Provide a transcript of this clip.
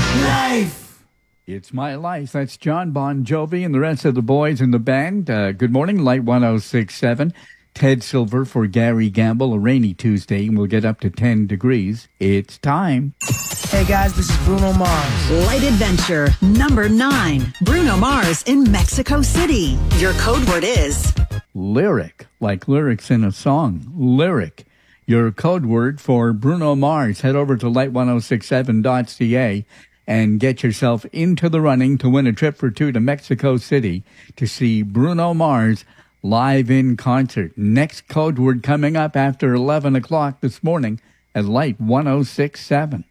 Life. It's My Life. That's John Bon Jovi and the rest of the boys in the band. Good morning, Light 106.7. Ted Silver for Gary Gamble. A rainy Tuesday, and we'll get up to 10 degrees. It's time. Hey guys, this is Bruno Mars. Light Adventure, number 9. Bruno Mars in Mexico City. Your code word is... Lyric, like lyrics in a song. Lyric. Your code word for Bruno Mars. Head over to light1067.ca and get yourself into the running to win a trip for 2 to Mexico City to see Bruno Mars live in concert. Next code word coming up after 11 o'clock this morning at Light 106.7.